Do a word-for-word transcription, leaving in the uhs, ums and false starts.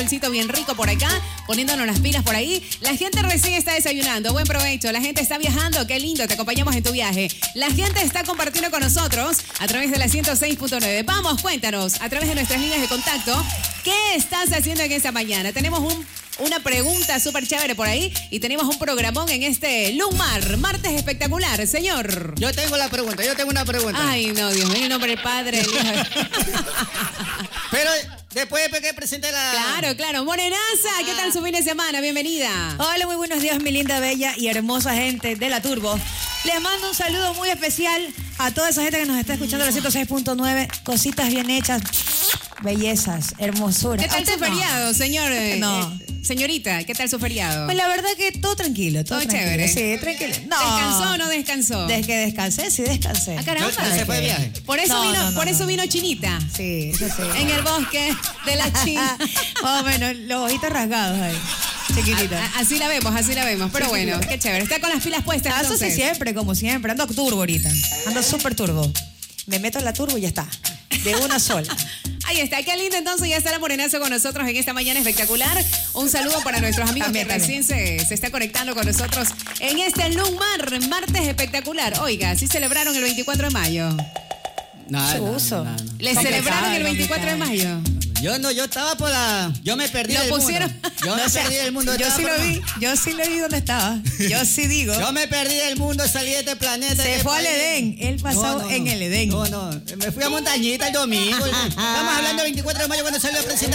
solcito bien rico por acá, poniéndonos las pilas por ahí. La gente recién está desayunando. Buen provecho. La gente está viajando. Qué lindo. Te acompañamos en tu viaje. La gente está compartiendo con nosotros a través de la ciento seis punto nueve. Vamos, cuéntanos a través de nuestras líneas de contacto. ¿Qué estás haciendo en esta mañana? Tenemos un, una pregunta súper chévere por ahí y tenemos un programón en este Lumar. Martes espectacular, señor. Yo tengo la pregunta. Yo tengo una pregunta. Ay, no, Dios mío, en nombre del Padre, el Hijo. Pero después de que presente la... Claro, claro. Morenaza, ¿qué tal su fin de semana? Bienvenida. Hola, muy buenos días, mi linda, bella y hermosa gente de la Turbo. Les mando un saludo muy especial a toda esa gente que nos está escuchando en la ciento seis punto nueve. Cositas bien hechas, bellezas, hermosuras. ¿Qué tal su feriado, señor? No. Eh, señorita, ¿qué tal su feriado? Pues la verdad que todo tranquilo, todo, Todo tranquilo. chévere. Sí, tranquilo. No. ¿Descansó o no descansó? Desde que descansé, sí descansé. Ah, caramba. ¿No se fue de viaje? Por eso, No, vino, no, no, por no. eso vino Chinita. Sí, eso sí. En el bosque de la China. Más o menos, los ojitos rasgados ahí. Chiquitita. A- a- así la vemos, así la vemos. Pero bueno, qué chévere. Está con las pilas puestas. Ah, eso sí, entonces. siempre, como siempre. Ando turbo ahorita. Ando súper turbo. Me meto en la turbo y ya está. De una sola. Ahí está, qué lindo. Entonces ya está la Morenazo con nosotros en esta mañana espectacular. Un saludo para nuestros amigos También, que recién se, se está conectando con nosotros en este Lumar, martes espectacular. Oiga, sí celebraron el veinticuatro de mayo. No, Su no, uso. no, no. ¿Le Complicado, celebraron el veinticuatro de mayo? Yo no, yo estaba por la... Yo me perdí Lo del pusieron- mundo. Yo me O sea, perdí del mundo. Yo estaba sí por lo la- vi, yo sí lo vi donde estaba. Yo sí digo. Yo me perdí del mundo, salí de este planeta. de Se este fue al país. Edén. Él pasó No, no, no. en el Edén. No, no. Me fui a Montañita el domingo. Estamos hablando del veinticuatro de mayo cuando salió la presentación.